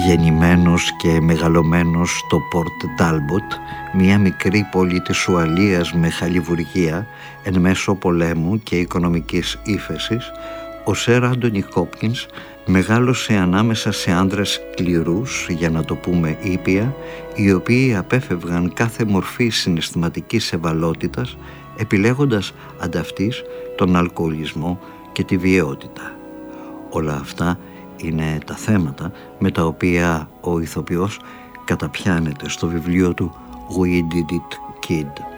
γεννημένος και μεγαλωμένος στο Port Talbot, μια μικρή πόλη της Ουαλίας με χαλιβουργία εν μέσω πολέμου και οικονομικής ύφεσης, ο Σερ Άντονι Χόπκινς μεγάλωσε ανάμεσα σε άνδρες σκληρούς, για να το πούμε ήπια, οι οποίοι απέφευγαν κάθε μορφή συναισθηματικής ευαλότητας, επιλέγοντας ανταυτής τον αλκοολισμό και τη βιαιότητα. Όλα αυτά είναι τα θέματα με τα οποία ο ηθοποιός καταπιάνεται στο βιβλίο του «We Did It, Kid».